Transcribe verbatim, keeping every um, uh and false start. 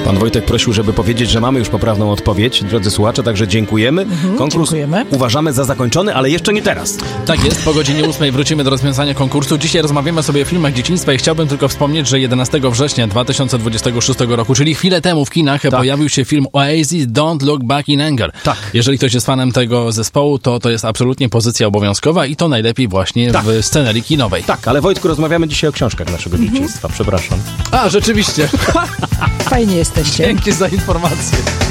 Pan Wojtek prosił, żeby powiedzieć, że mamy już poprawną odpowiedź. Drodzy słuchacze, także dziękujemy. Mhm, Konkurs dziękujemy. uważamy za zakończony, ale jeszcze nie teraz. Tak jest, po godzinie ósmej wrócimy do rozwiązania konkursu. Dzisiaj rozmawiamy sobie o filmach dzieciństwa i chciałbym tylko wspomnieć, że jedenastego września dwa tysiące dwudziestego szóstego roku, czyli chwilę temu w kinach, tak. pojawił się film Oasis Don't Look Back in Anger. Tak. Jeżeli ktoś jest fanem tego zespołu, to to jest absolutnie pozycja obowiązkowa i to najlepiej właśnie tak. w scenerii kinowej. Tak, ale Wojtku, rozmawiamy dzisiaj o książkach naszego mhm. dzieciństwa. Przepraszam. A, rzeczywiście. Fajnie jesteście. Dzięki za informację.